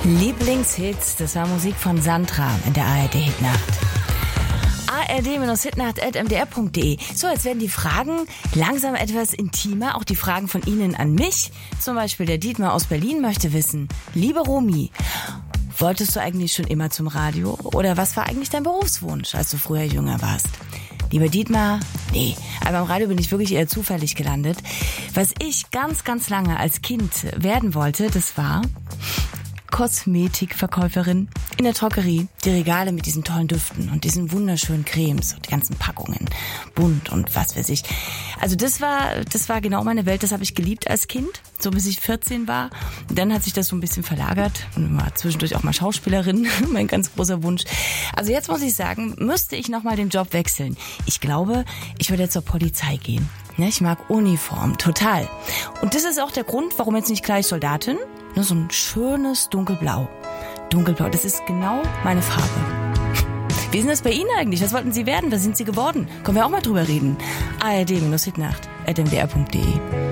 Lieblingshits, das war Musik von Sandra in der ARD-Hitnacht. ard-hitnacht@mdr.de. So, jetzt werden die Fragen langsam etwas intimer, auch die Fragen von Ihnen an mich. Zum Beispiel der Dietmar aus Berlin möchte wissen, liebe Romy, wolltest du eigentlich schon immer zum Radio? Oder was war eigentlich dein Berufswunsch, als du früher jünger warst? Lieber Dietmar, nee, aber im Radio bin ich wirklich eher zufällig gelandet. Was ich ganz, ganz lange als Kind werden wollte, das war Kosmetikverkäuferin in der Drogerie. Die Regale mit diesen tollen Düften und diesen wunderschönen Cremes und die ganzen Packungen, bunt und was weiß ich. Also das war genau meine Welt, das habe ich geliebt als Kind, so bis ich 14 war. Dann hat sich das so ein bisschen verlagert und war zwischendurch auch mal Schauspielerin, mein ganz großer Wunsch. Also jetzt muss ich sagen, müsste ich nochmal den Job wechseln. Ich glaube, ich würde jetzt zur Polizei gehen. Ich mag Uniform, total. Und das ist auch der Grund, warum jetzt nicht gleich Soldatin, nur so ein schönes Dunkelblau. Dunkelblau, das ist genau meine Farbe. Wie ist denn das bei Ihnen eigentlich? Was wollten Sie werden? Was sind Sie geworden? Können wir auch mal drüber reden. ARD-Hitnacht@mdr.de